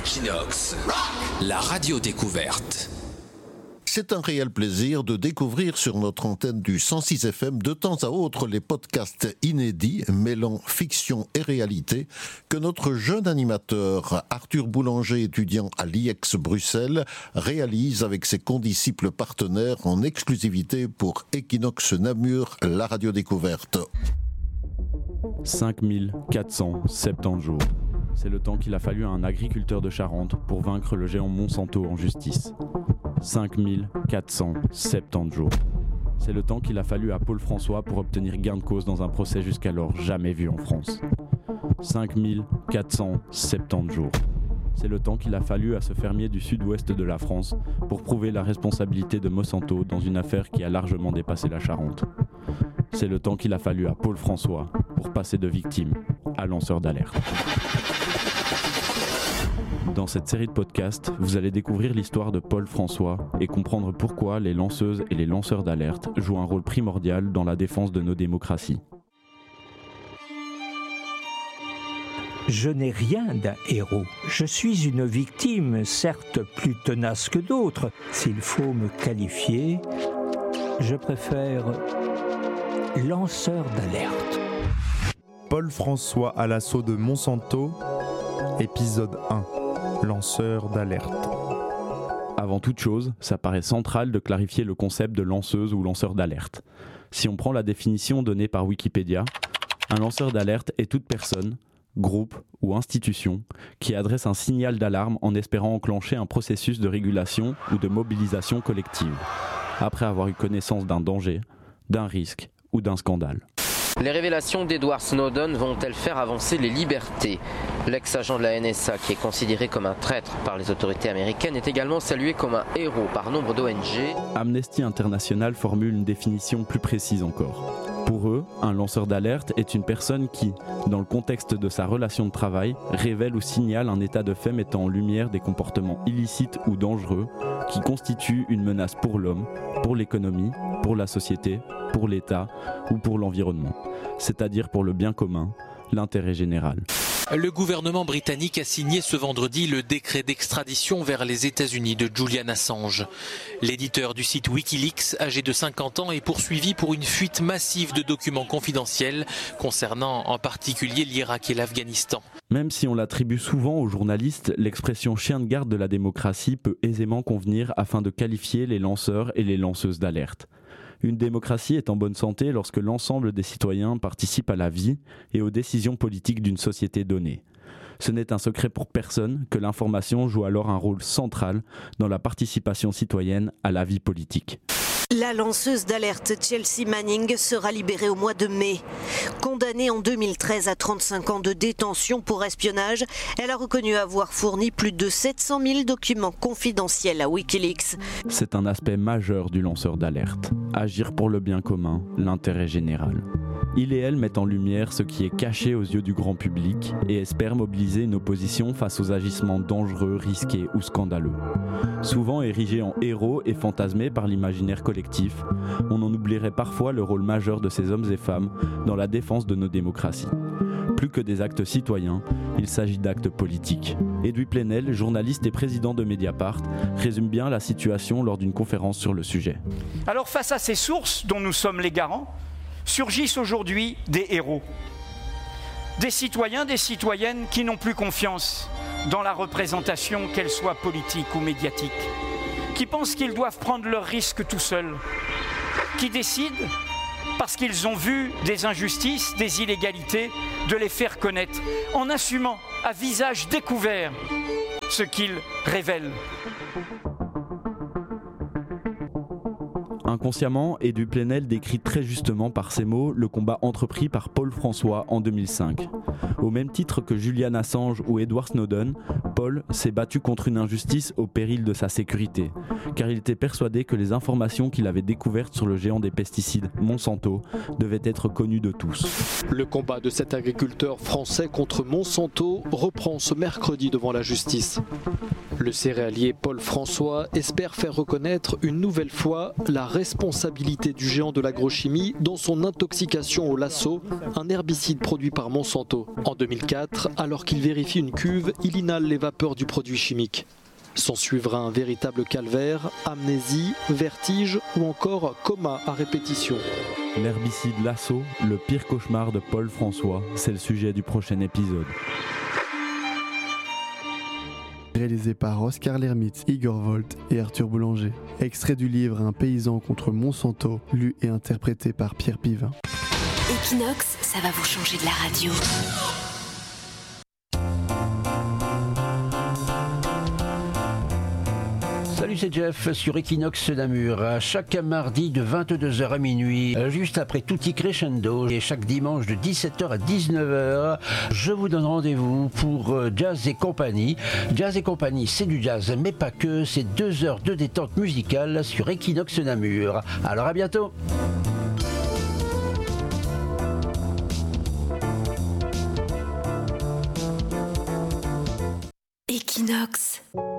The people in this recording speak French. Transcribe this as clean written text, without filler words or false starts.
Equinox, la radio découverte. C'est un réel plaisir de découvrir sur notre antenne du 106 FM de temps à autre les podcasts inédits mêlant fiction et réalité que notre jeune animateur Arthur Boulanger, étudiant à l'IEX Bruxelles, réalise avec ses condisciples partenaires en exclusivité pour Equinox Namur, la radio découverte. 5470 jours. C'est le temps qu'il a fallu à un agriculteur de Charente pour vaincre le géant Monsanto en justice. 5470 jours. C'est le temps qu'il a fallu à Paul François pour obtenir gain de cause dans un procès jusqu'alors jamais vu en France. 5470 jours. C'est le temps qu'il a fallu à ce fermier du sud-ouest de la France pour prouver la responsabilité de Monsanto dans une affaire qui a largement dépassé la Charente. C'est le temps qu'il a fallu à Paul François pour passer de victime à lanceur d'alerte. Dans cette série de podcasts, vous allez découvrir l'histoire de Paul François et comprendre pourquoi les lanceuses et les lanceurs d'alerte jouent un rôle primordial dans la défense de nos démocraties. Je n'ai rien d'un héros. Je suis une victime, certes plus tenace que d'autres. S'il faut me qualifier, je préfère lanceur d'alerte. Paul François à l'assaut de Monsanto, épisode 1, lanceur d'alerte. Avant toute chose, ça paraît central de clarifier le concept de lanceuse ou lanceur d'alerte. Si on prend la définition donnée par Wikipédia, un lanceur d'alerte est toute personne, groupe ou institution qui adresse un signal d'alarme en espérant enclencher un processus de régulation ou de mobilisation collective, après avoir eu connaissance d'un danger, d'un risque ou d'un scandale. Les révélations d'Edward Snowden vont-elles faire avancer les libertés ? L'ex-agent de la NSA, qui est considéré comme un traître par les autorités américaines, est également salué comme un héros par nombre d'ONG. Amnesty International formule une définition plus précise encore. Pour eux, un lanceur d'alerte est une personne qui, dans le contexte de sa relation de travail, révèle ou signale un état de fait mettant en lumière des comportements illicites ou dangereux qui constituent une menace pour l'homme, pour l'économie, pour la société, pour l'État ou pour l'environnement, c'est-à-dire pour le bien commun, l'intérêt général. Le gouvernement britannique a signé ce vendredi le décret d'extradition vers les États-Unis de Julian Assange. L'éditeur du site Wikileaks, âgé de 50 ans, est poursuivi pour une fuite massive de documents confidentiels concernant en particulier l'Irak et l'Afghanistan. Même si on l'attribue souvent aux journalistes, l'expression chien de garde de la démocratie peut aisément convenir afin de qualifier les lanceurs et les lanceuses d'alerte. Une démocratie est en bonne santé lorsque l'ensemble des citoyens participent à la vie et aux décisions politiques d'une société donnée. Ce n'est un secret pour personne que l'information joue alors un rôle central dans la participation citoyenne à la vie politique. La lanceuse d'alerte Chelsea Manning sera libérée au mois de mai. Condamnée en 2013 à 35 ans de détention pour espionnage, elle a reconnu avoir fourni plus de 700 000 documents confidentiels à Wikileaks. C'est un aspect majeur du lanceur d'alerte. Agir pour le bien commun, l'intérêt général. Il et elle mettent en lumière ce qui est caché aux yeux du grand public et espèrent mobiliser une opposition face aux agissements dangereux, risqués ou scandaleux. Souvent érigés en héros et fantasmés par l'imaginaire collectif, on en oublierait parfois le rôle majeur de ces hommes et femmes dans la défense de nos démocraties. Plus que des actes citoyens, il s'agit d'actes politiques. Edoui Plenel, journaliste et président de Mediapart, résume bien la situation lors d'une conférence sur le sujet. Alors face à ces sources dont nous sommes les garants, surgissent aujourd'hui des héros. Des citoyens, des citoyennes qui n'ont plus confiance dans la représentation, qu'elle soit politique ou médiatique, qui pensent qu'ils doivent prendre leurs risques tout seuls, qui décident, parce qu'ils ont vu des injustices, des illégalités, de les faire connaître, en assumant à visage découvert ce qu'ils révèlent. Inconsciemment, Edoui Plenel décrit très justement par ces mots le combat entrepris par Paul François en 2005. Au même titre que Julian Assange ou Edward Snowden, Paul s'est battu contre une injustice au péril de sa sécurité, car il était persuadé que les informations qu'il avait découvertes sur le géant des pesticides Monsanto devaient être connues de tous. Le combat de cet agriculteur français contre Monsanto reprend ce mercredi devant la justice. Le céréalier Paul François espère faire reconnaître une nouvelle fois la responsabilité du géant de l'agrochimie dans son intoxication au lasso, un herbicide produit par Monsanto. En 2004, alors qu'il vérifie une cuve, il inhale les vapeurs du produit chimique. S'en suivra un véritable calvaire, amnésie, vertige ou encore coma à répétition. L'herbicide Lasso, le pire cauchemar de Paul François, c'est le sujet du prochain épisode. Réalisé par Oscar Lermitz, Igor Volt et Arthur Boulanger. Extrait du livre Un paysan contre Monsanto, lu et interprété par Pierre Pivin. Equinox, ça va vous changer de la radio. Salut, c'est Jeff sur Equinox Namur. Chaque mardi de 22h à minuit, juste après Tutti Crescendo, et chaque dimanche de 17h à 19h, je vous donne rendez-vous pour Jazz et Compagnie. Jazz et Compagnie, c'est du jazz, mais pas que. C'est 2 heures de détente musicale sur Equinox Namur. Alors à bientôt. Equinox.